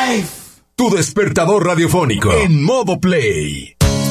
Life. Tu despertador radiofónico en modo play.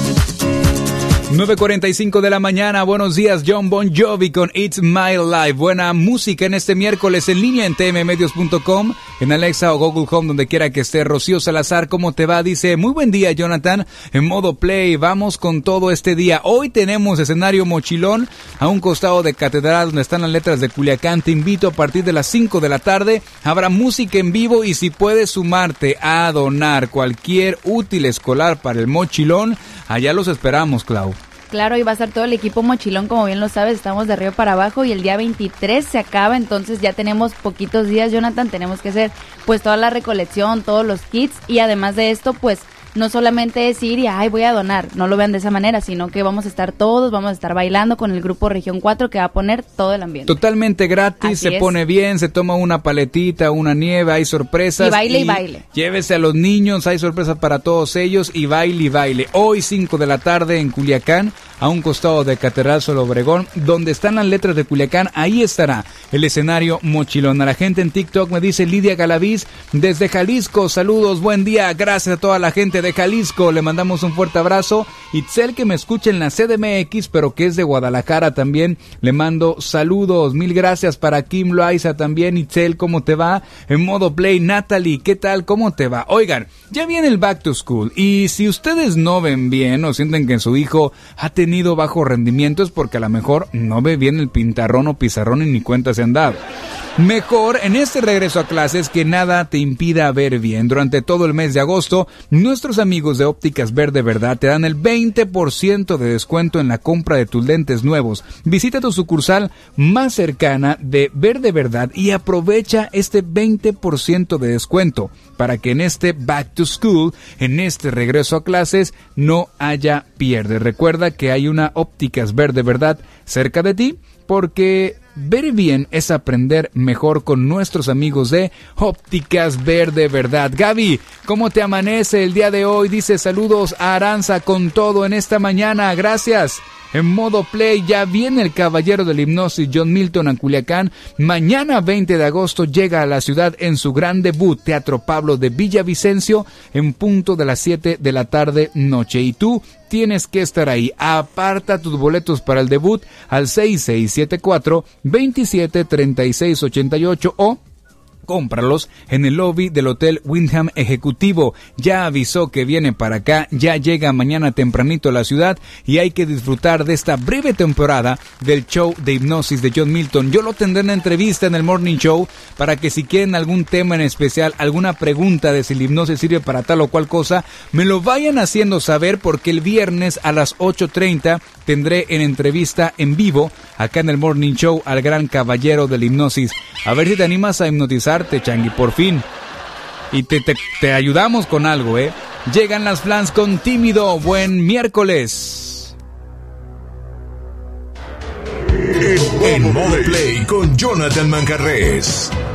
9:45 de la mañana, buenos días, John Bon Jovi con It's My Life. Buena música en este miércoles en línea en tmmedios.com, en Alexa o Google Home, donde quiera que esté. Rocío Salazar, ¿cómo te va? Dice, muy buen día, Jonathan, en modo play, vamos con todo este día. Hoy tenemos escenario mochilón a un costado de Catedral, donde están las letras de Culiacán. Te invito a partir de las 5 de la tarde, habrá música en vivo y si puedes sumarte a donar cualquier útil escolar para el mochilón, allá los esperamos, Clau. Claro, y va a estar todo el equipo mochilón, como bien lo sabes, estamos de arriba para abajo y el día 23 se acaba, entonces ya tenemos poquitos días, Jonathan, tenemos que hacer pues toda la recolección, todos los kits y además de esto pues no solamente es ir y ay voy a donar, no lo vean de esa manera, sino que vamos a estar todos, vamos a estar bailando con el grupo Región 4 que va a poner todo el ambiente. Totalmente gratis, Así se es. pone bien, se toma una paletita, una nieve, hay sorpresas. Y baile y baile. Llévese a los niños, hay sorpresas para todos ellos y baile y baile. Hoy 5 de la tarde en Culiacán, a un costado de Catedral Sol Obregón, donde están las letras de Culiacán, ahí estará el escenario mochilón. A la gente en TikTok me dice Lidia Galaviz desde Jalisco, saludos, buen día, gracias a toda la gente de Jalisco, le mandamos un fuerte abrazo. Itzel, que me escucha en la CDMX, pero que es de Guadalajara también, le mando saludos, mil gracias para Kim Loaiza también. Itzel, ¿cómo te va? En modo play, Natalie, ¿qué tal? ¿Cómo te va? Oigan, ya viene el Back to School y si ustedes no ven bien o sienten que su hijo ha tenido bajo rendimiento es porque a lo mejor no ve bien el pintarrón o pizarrón y ni cuenta se han dado. Mejor en este regreso a clases que nada te impida ver bien. Durante todo el mes de agosto, nuestros amigos de Ópticas Verde Verdad te dan el 20% de descuento en la compra de tus lentes nuevos. Visita tu sucursal más cercana de Verde Verdad y aprovecha este 20% de descuento para que en este Back to School, en este regreso a clases, no haya pierde. Recuerda que hay una Ópticas Verde Verdad cerca de ti, porque ver bien es aprender mejor con nuestros amigos de Ópticas Verde Verdad. Gaby, ¿cómo te amanece el día de hoy? Dice saludos a Aranza con todo en esta mañana, gracias. En modo play ya viene el caballero de la hipnosis John Milton a Culiacán. Mañana 20 de agosto llega a la ciudad en su gran debut, Teatro Pablo de Villavicencio, en punto de las 7 de la tarde noche. Y tú tienes que estar ahí. Aparta tus boletos para el debut al 6674-273688 o cómpralos en el lobby del Hotel Wyndham Ejecutivo. Ya avisó que viene para acá, ya llega mañana tempranito a la ciudad y hay que disfrutar de esta breve temporada del show de hipnosis de John Milton. Yo lo tendré en entrevista en el Morning Show para que si quieren algún tema en especial, alguna pregunta de si la hipnosis sirve para tal o cual cosa, me lo vayan haciendo saber porque el viernes a las 8:30 tendré en entrevista en vivo acá en el Morning Show al gran caballero de la hipnosis. A ver si te animas a hipnotizarte, Changi, por fin. Y te ayudamos con algo, ¿eh? Llegan las Flans con Tímido. Buen miércoles. En modo play con Jonathan Manjarrés.